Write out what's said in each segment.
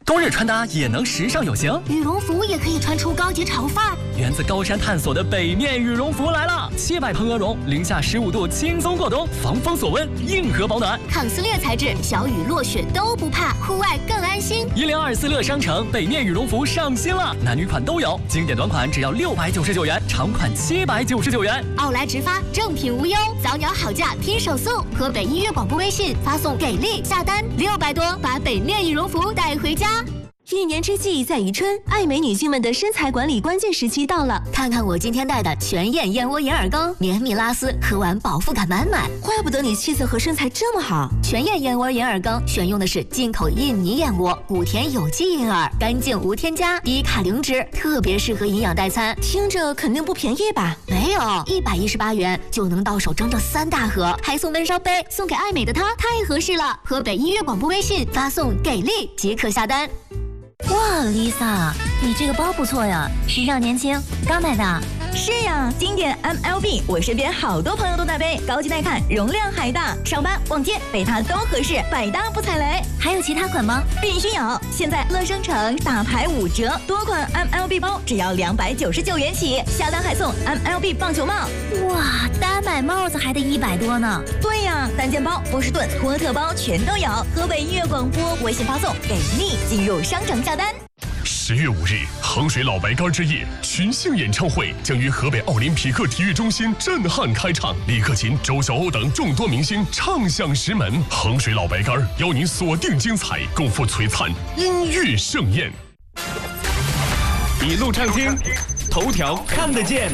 冬日穿搭也能时尚有型， 羽绒服也可以穿出高级潮范儿。 源自高山探索的北面羽绒服来了，700蓬鹅绒，零下15度轻松过冬，防风锁温，硬核保暖， 抗撕裂材质，小雨落雪都不怕，户外更安心。 1024乐商城北面羽绒服上新了，男女款都有，经典短款只要699元，长款799元。 奥莱直发，正品无忧，早鸟好价拼手速。河北音乐广播微信发送给力下单600多，把北面羽绒服带回家。 一年之计在于春，爱美女性们的身材管理关键时期到了。 看看我今天带的全燕燕窝银耳羹，绵密拉丝，喝完饱腹感满满。 怪不得你气色和身材这么好。 全燕燕窝银耳羹选用的是进口印尼燕窝，谷田有机银耳，干净无添加，低卡零脂，特别适合营养代餐。 听着肯定不便宜吧？ 没有，118元就能到手整整3大盒，还送温烧杯，送给爱美的她太合适了。河北音乐广播微信发送给力即可下单。 哇 ，Lisa， 你这个包不错呀，时尚年轻，刚买的。 是呀，经典 MLB， 我身边好多朋友都在背，高级耐看，容量还大，上班逛街背它都合适，百搭不踩雷。 还有其他款吗？ 必须有！现在乐商城大牌5折，多款 MLB 包只要299元起，下单还送 MLB 棒球帽。 哇，单买帽子还得100多呢。 对呀，单件包、波士顿、托特包全都有。河北音乐广播微信发送给力，进入商城下单。 10月5日，衡水老白干之夜群星演唱会将于河北奥林匹克体育中心震撼开唱，李克勤、周晓鸥等众多明星唱响石门。衡水老白干邀您锁定精彩，共赴璀璨音乐盛宴。 一路畅听，头条看得见。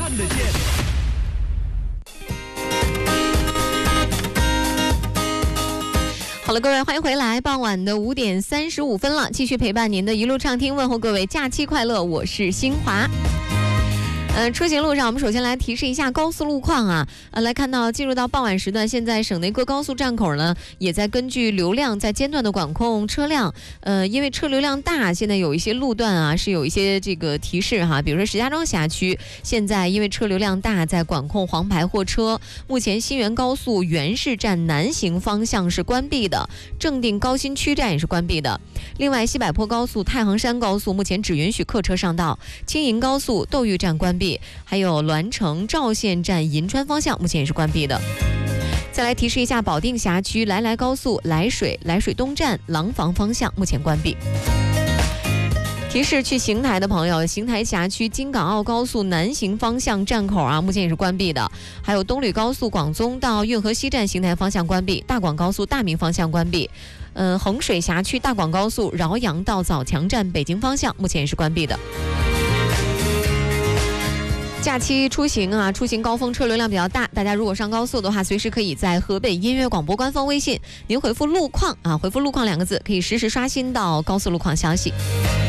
好了，各位，欢迎回来。傍晚的5点35分了，继续陪伴您的一路畅听，问候各位假期快乐，我是新华。出行路上，我们首先来提示一下高速路况啊。来看到进入到傍晚时段，现在省内各高速站口呢，也在根据流量在间断的管控车辆。因为车流量大，现在有一些路段啊是有一些这个提示哈，比如说石家庄辖区，现在因为车流量大，在管控黄牌货车。目前新源高速原市站南行方向是关闭的，正定高新区站也是关闭的。另外，西柏坡高速、太行山高速目前只允许客车上道，青银高速窦玉站关闭。还有栾城赵县站银川方向目前也是关闭的。再来提示一下保定辖区来来高速来水东站廊坊方向目前关闭。提示去邢台的朋友，邢台辖区京港澳高速南行方向站口啊，目前也是关闭的。还有东吕高速广宗到运河西站邢台方向关闭，大广高速大明方向关闭。衡水辖区大广高速饶阳到枣强站北京方向目前也是关闭的。假期出行啊，出行高峰车流量比较大，大家如果上高速的话，随时可以在河北音乐广播官方微信，您回复路况啊，回复路况2个字，可以实时刷新到高速路况消息。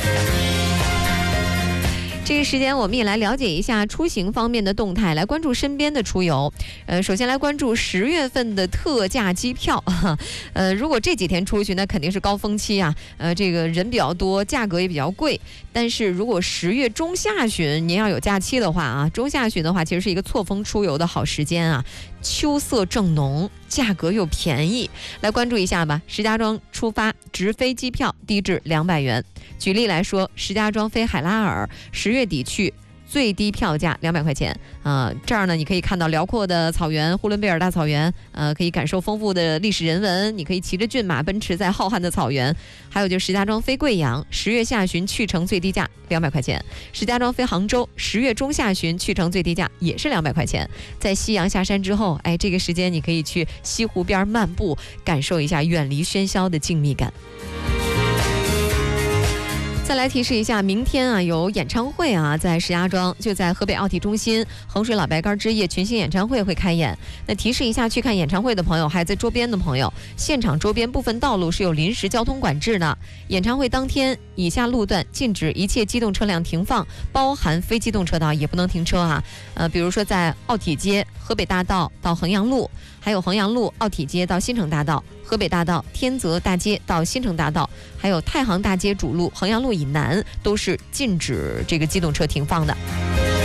这个时间我们也来了解一下出行方面的动态，来关注身边的出游。首先来关注10月份的特价机票。如果这几天出去，那肯定是高峰期啊。这个人比较多，价格也比较贵。但是如果10月中下旬您要有假期的话啊，中下旬的话其实是一个错峰出游的好时间啊。秋色正浓，价格又便宜，来关注一下吧。石家庄出发直飞机票低至200元。举例来说，石家庄飞海拉尔10月底去，最低票价200块钱。这儿呢你可以看到辽阔的草原，呼伦贝尔大草原，可以感受丰富的历史人文，你可以骑着骏马奔驰在浩瀚的草原。还有就石家庄飞贵阳10月下旬去程最低价200块钱。石家庄飞杭州10月中下旬去程最低价也是200块钱。在夕阳下山之后，这个时间你可以去西湖边漫步，感受一下远离喧嚣的静谧感。再来提示一下，明天啊有演唱会啊，在石家庄，就在河北奥体中心衡水老白干之夜群星演唱会会开演。那提示一下，去看演唱会的朋友，还在周边的朋友，现场周边部分道路是有临时交通管制的。演唱会当天，以下路段禁止一切机动车辆停放，包含非机动车道也不能停车啊。比如说在奥体街、河北大道到衡阳路，还有衡阳路、奥体街到新城大道。河北大道、天泽大街到新城大道，还有太行大街主路、衡阳路以南都是禁止这个机动车停放的。